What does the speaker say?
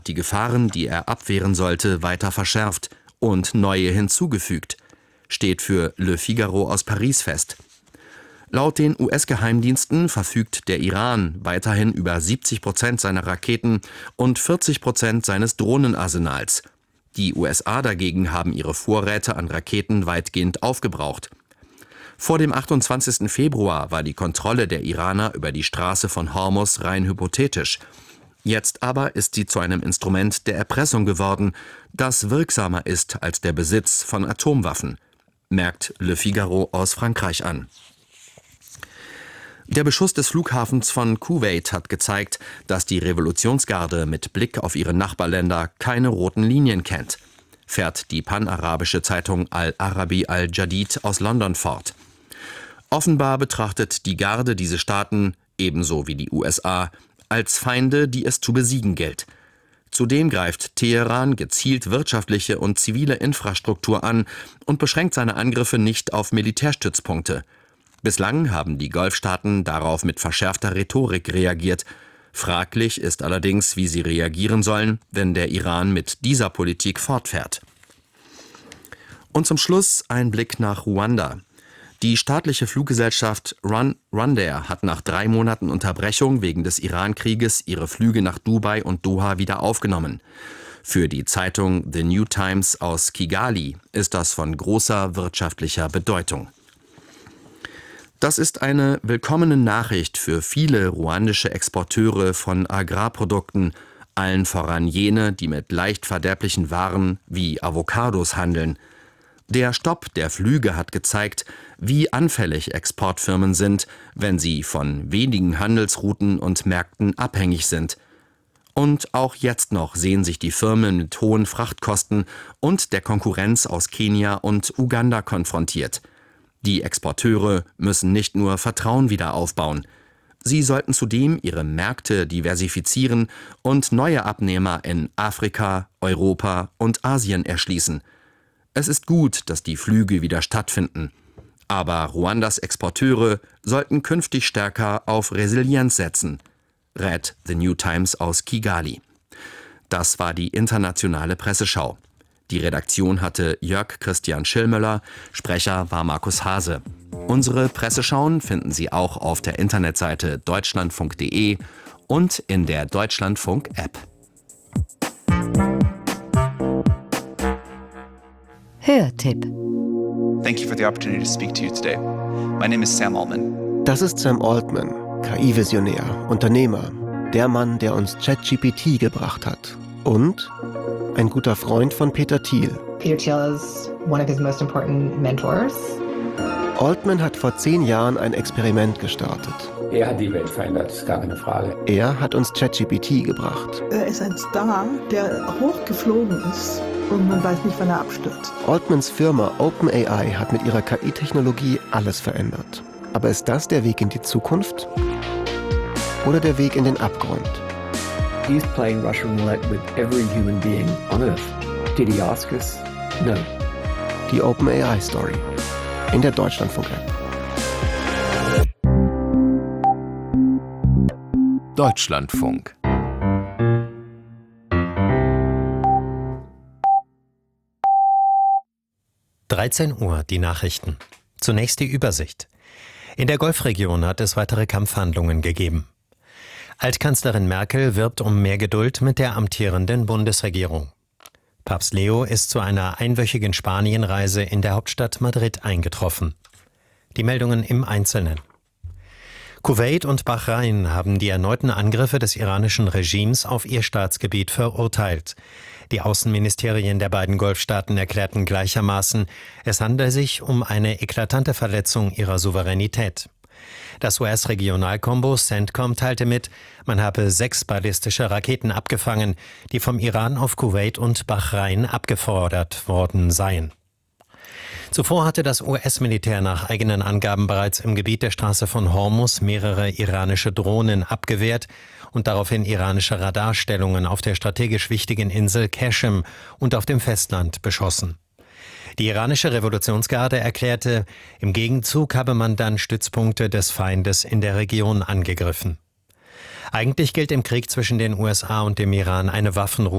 die Gefahren, die er abwehren sollte, weiter verschärft und neue hinzugefügt, steht für Le Figaro aus Paris fest. Laut den US-Geheimdiensten verfügt der Iran weiterhin über 70% seiner Raketen und 40% seines Drohnenarsenals. Die USA dagegen haben ihre Vorräte an Raketen weitgehend aufgebraucht. Vor dem 28. Februar war die Kontrolle der Iraner über die Straße von Hormuz rein hypothetisch. Jetzt aber ist sie zu einem Instrument der Erpressung geworden, das wirksamer ist als der Besitz von Atomwaffen, merkt Le Figaro aus Frankreich an. Der Beschuss des Flughafens von Kuwait hat gezeigt, dass die Revolutionsgarde mit Blick auf ihre Nachbarländer keine roten Linien kennt, fährt die panarabische Zeitung Al-Arabi al-Jadid aus London fort. Offenbar betrachtet die Garde diese Staaten, ebenso wie die USA, als Feinde, die es zu besiegen gilt. Zudem greift Teheran gezielt wirtschaftliche und zivile Infrastruktur an und beschränkt seine Angriffe nicht auf Militärstützpunkte. Bislang haben die Golfstaaten darauf mit verschärfter Rhetorik reagiert. Fraglich ist allerdings, wie sie reagieren sollen, wenn der Iran mit dieser Politik fortfährt. Und zum Schluss ein Blick nach Ruanda. Die staatliche Fluggesellschaft Rwandair hat nach 3 Monaten Unterbrechung wegen des Iran-Krieges ihre Flüge nach Dubai und Doha wieder aufgenommen. Für die Zeitung The New Times aus Kigali ist das von großer wirtschaftlicher Bedeutung. Das ist eine willkommene Nachricht für viele ruandische Exporteure von Agrarprodukten, allen voran jene, die mit leicht verderblichen Waren wie Avocados handeln. Der Stopp der Flüge hat gezeigt, wie anfällig Exportfirmen sind, wenn sie von wenigen Handelsrouten und Märkten abhängig sind. Und auch jetzt noch sehen sich die Firmen mit hohen Frachtkosten und der Konkurrenz aus Kenia und Uganda konfrontiert. Die Exporteure müssen nicht nur Vertrauen wieder aufbauen. Sie sollten zudem ihre Märkte diversifizieren und neue Abnehmer in Afrika, Europa und Asien erschließen. Es ist gut, dass die Flüge wieder stattfinden. Aber Ruandas Exporteure sollten künftig stärker auf Resilienz setzen, rät The New Times aus Kigali. Das war die internationale Presseschau. Die Redaktion hatte Jörg Christian Schillmöller, Sprecher war Markus Hase. Unsere Presseschauen finden Sie auch auf der Internetseite deutschlandfunk.de und in der Deutschlandfunk-App. Hörtipp. Thank you for the opportunity to speak to you today. My name is Sam Altman. Das ist Sam Altman, KI-Visionär, Unternehmer, der Mann, der uns ChatGPT gebracht hat. Und ein guter Freund von Peter Thiel. Peter Thiel is one of his most important mentors. Altman hat vor 10 Jahren ein Experiment gestartet. Er hat die Welt verändert, ist gar keine Frage. Er hat uns ChatGPT gebracht. Er ist ein Star, der hochgeflogen ist und man weiß nicht, wann er abstürzt. Altmans Firma OpenAI hat mit ihrer KI-Technologie alles verändert. Aber ist das der Weg in die Zukunft? Oder der Weg in den Abgrund? He's playing Russian roulette with every human being on Earth. Did he ask us? No. Die OpenAI-Story in der Deutschlandfunk-App. Deutschlandfunk. Uhr, die Nachrichten. Zunächst die Übersicht. In der Golfregion hat es weitere Kampfhandlungen gegeben. Altkanzlerin Merkel wirbt um mehr Geduld mit der amtierenden Bundesregierung. Papst Leo ist zu einer einwöchigen Spanienreise in der Hauptstadt Madrid eingetroffen. Die Meldungen im Einzelnen. Kuwait und Bahrain haben die erneuten Angriffe des iranischen Regimes auf ihr Staatsgebiet verurteilt. Die Außenministerien der beiden Golfstaaten erklärten gleichermaßen, es handele sich um eine eklatante Verletzung ihrer Souveränität. Das US-Regionalkommando CENTCOM teilte mit, man habe 6 ballistische Raketen abgefangen, die vom Iran auf Kuwait und Bahrain abgefordert worden seien. Zuvor hatte das US-Militär nach eigenen Angaben bereits im Gebiet der Straße von Hormuz mehrere iranische Drohnen abgewehrt und daraufhin iranische Radarstellungen auf der strategisch wichtigen Insel Qashem und auf dem Festland beschossen. Die iranische Revolutionsgarde erklärte, im Gegenzug habe man dann Stützpunkte des Feindes in der Region angegriffen. Eigentlich gilt im Krieg zwischen den USA und dem Iran eine Waffenruhe